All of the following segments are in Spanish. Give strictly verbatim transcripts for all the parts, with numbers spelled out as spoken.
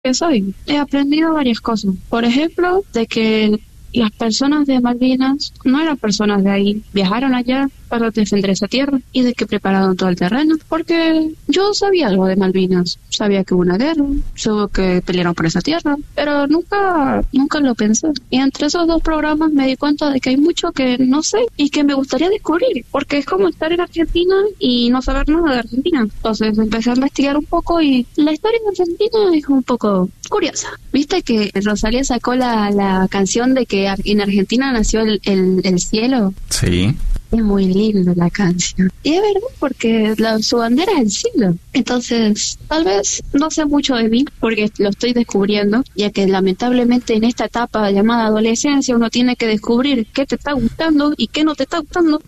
que soy. He aprendido varias cosas. Por ejemplo, de que las personas de Malvinas no eran personas de ahí, viajaron allá para defender esa tierra y de que prepararon todo el terreno, porque yo sabía algo de Malvinas, sabía que hubo una guerra, sabía que pelearon por esa tierra, pero nunca, nunca lo pensé. Y entre esos dos programas me di cuenta de que hay mucho que no sé y que me gustaría descubrir, porque es como estar en Argentina y no saber nada de Argentina. Entonces empecé a investigar un poco y la historia de Argentina es un poco curiosa. ¿Viste que Rosalía sacó la, la canción de que en Argentina nació el, el, el cielo? Sí. Es muy linda la canción. Y es verdad, porque la, su bandera es el cielo. Entonces, tal vez no sé mucho de mí, porque lo estoy descubriendo, ya que lamentablemente en esta etapa llamada adolescencia uno tiene que descubrir qué te está gustando y qué no te está gustando.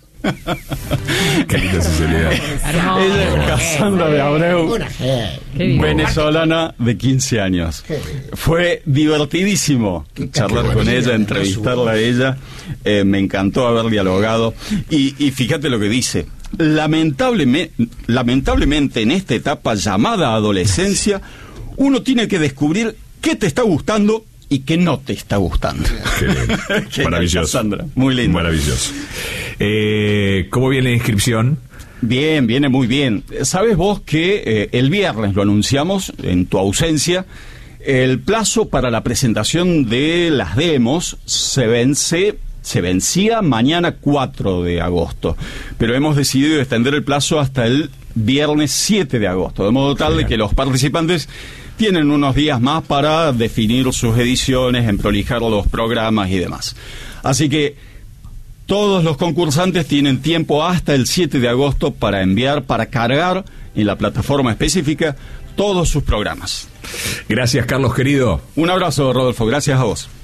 Qué linda sinceridad. Ella, Cassandra de Abreu, venezolana de quince años. Fue divertidísimo charlar con ella, entrevistarla a ella. Eh, me encantó haber dialogado. Y, y fíjate lo que dice. Lamentablemente, lamentablemente en esta etapa llamada adolescencia, uno tiene que descubrir qué te está gustando y qué no te está gustando. Qué lindo. Qué Maravilloso. Cassandra. Muy lindo. Maravilloso. Eh, ¿Cómo viene la inscripción? Bien, viene muy bien. ¿Sabes vos que eh, el viernes lo anunciamos en tu ausencia? El plazo para la presentación de las demos se vence, se vencía mañana cuatro de agosto, pero hemos decidido extender el plazo hasta el viernes siete de agosto, de modo tal de que los participantes tienen unos días más para definir sus ediciones, emprolijar los programas y demás. Así que todos los concursantes tienen tiempo hasta el siete de agosto para enviar, para cargar en la plataforma específica todos sus programas. Gracias, Carlos, querido. Un abrazo, Rodolfo. Gracias a vos.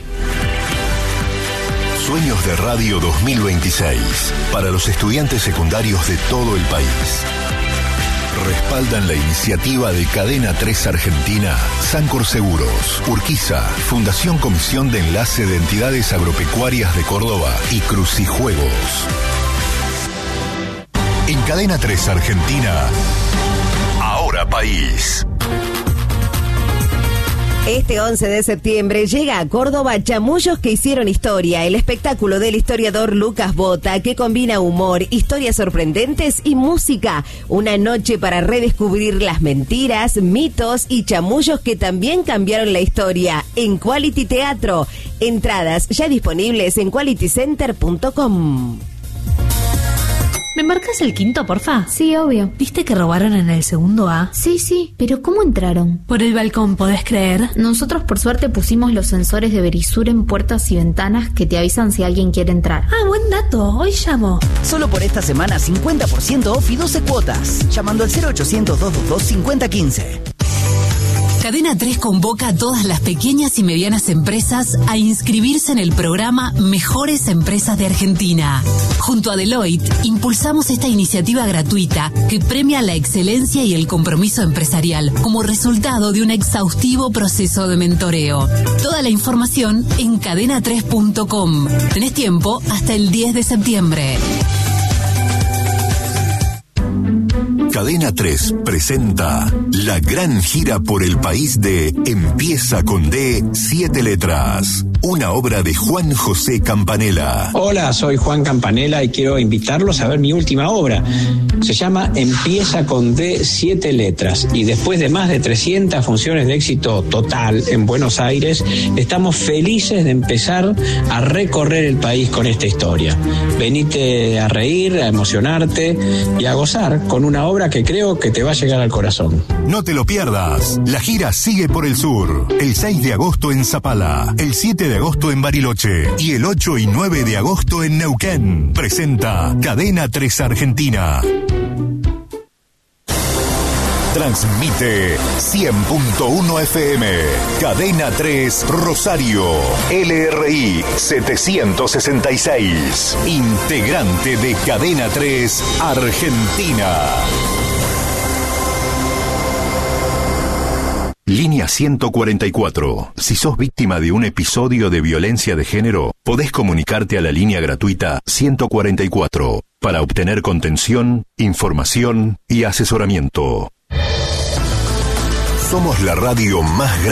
Sueños de Radio dos mil veintiséis para los estudiantes secundarios de todo el país. Respaldan la iniciativa de Cadena tres Argentina, Sancor Seguros, Urquiza, Fundación Comisión de Enlace de Entidades Agropecuarias de Córdoba y Crucijuegos. En Cadena tres Argentina, Ahora País. Este once de septiembre llega a Córdoba Chamullos que hicieron historia, el espectáculo del historiador Lucas Bota que combina humor, historias sorprendentes y música. Una noche para redescubrir las mentiras, mitos y chamullos que también cambiaron la historia en Quality Teatro. Entradas ya disponibles en quality center punto com. ¿Me marcas el quinto, porfa? Sí, obvio. ¿Viste que robaron en el segundo A? Sí, sí, pero ¿cómo entraron? Por el balcón, ¿podés creer? Nosotros por suerte pusimos los sensores de Verisur en puertas y ventanas que te avisan si alguien quiere entrar. Ah, buen dato, hoy llamo. Solo por esta semana cincuenta por ciento off y doce cuotas. Llamando al cero ochocientos, dos dos dos, cinco cero uno cinco. Cadena tres convoca a todas las pequeñas y medianas empresas a inscribirse en el programa Mejores Empresas de Argentina. Junto a Deloitte, impulsamos esta iniciativa gratuita que premia la excelencia y el compromiso empresarial como resultado de un exhaustivo proceso de mentoreo. Toda la información en cadena tres punto com. Tenés tiempo hasta el diez de septiembre. Cadena tres presenta la gran gira por el país de Empieza con D, siete letras. Una obra de Juan José Campanella. Hola, soy Juan Campanella y quiero invitarlos a ver mi última obra. Se llama Empieza con D, siete letras. Y después de más de trescientas funciones de éxito total en Buenos Aires, estamos felices de empezar a recorrer el país con esta historia. Venite a reír, a emocionarte y a gozar con una obra que creo que te va a llegar al corazón. No te lo pierdas. La gira sigue por el sur. El seis de agosto en Zapala, el siete de agosto en Bariloche y el ocho y nueve de agosto en Neuquén. Presenta Cadena tres Argentina. Transmite cien punto uno F M. Cadena tres Rosario. L R I setecientos sesenta y seis. Integrante de Cadena tres Argentina. Línea ciento cuarenta y cuatro. Si sos víctima de un episodio de violencia de género, podés comunicarte a la línea gratuita ciento cuarenta y cuatro para obtener contención, información y asesoramiento. Somos la radio más grande.